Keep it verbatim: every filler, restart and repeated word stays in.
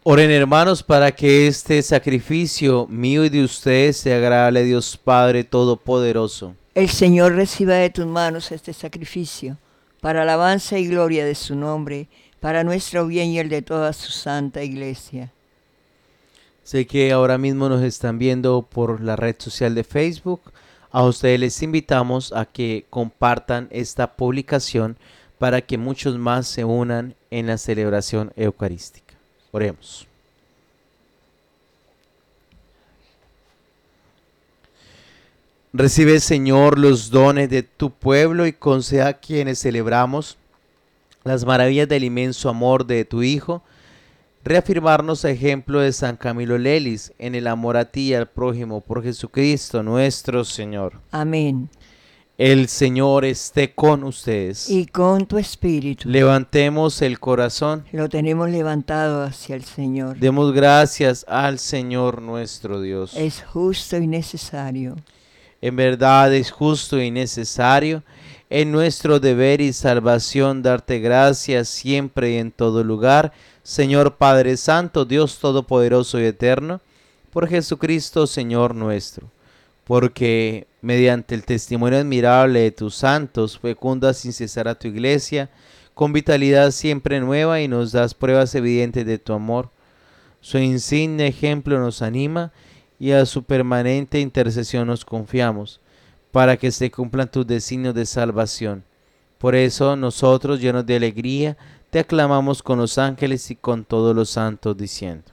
Oren, hermanos, para que este sacrificio mío y de ustedes sea agradable a Dios Padre Todopoderoso. El Señor reciba de tus manos este sacrificio, para alabanza y gloria de su nombre, para nuestro bien y el de toda su santa iglesia. Sé que ahora mismo nos están viendo por la red social de Facebook. A ustedes les invitamos a que compartan esta publicación para que muchos más se unan en la celebración eucarística. Oremos. Recibe, Señor, los dones de tu pueblo y conceda a quienes celebramos las maravillas del inmenso amor de tu Hijo, reafirmarnos a ejemplo de San Camilo Lelis en el amor a ti y al prójimo por Jesucristo nuestro Señor. Amén. El Señor esté con ustedes. Y con tu espíritu. Levantemos el corazón. Lo tenemos levantado hacia el Señor. Demos gracias al Señor nuestro Dios. Es justo y necesario. En verdad es justo y necesario, en nuestro deber y salvación, darte gracias siempre y en todo lugar, Señor Padre Santo, Dios Todopoderoso y Eterno, por Jesucristo, Señor nuestro. Porque mediante el testimonio admirable de tus santos, fecundas sin cesar a tu iglesia, con vitalidad siempre nueva y nos das pruebas evidentes de tu amor. Su insigne ejemplo nos anima y a su permanente intercesión nos confiamos, para que se cumplan tus designios de salvación. Por eso nosotros, llenos de alegría, te aclamamos con los ángeles y con todos los santos, diciendo: